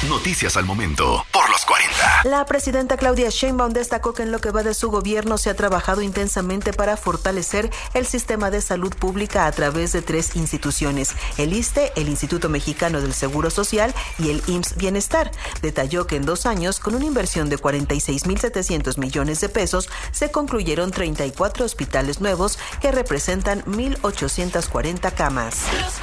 Noticias al momento, por los 40. La presidenta Claudia Sheinbaum destacó que en lo que va de su gobierno se ha trabajado intensamente para fortalecer el sistema de salud pública a través de 3 instituciones: el ISSSTE, el Instituto Mexicano del Seguro Social y el IMSS Bienestar. Detalló que en 2 años, con una inversión de 46,700 millones de pesos, se concluyeron 34 hospitales nuevos que representan 1,840 camas.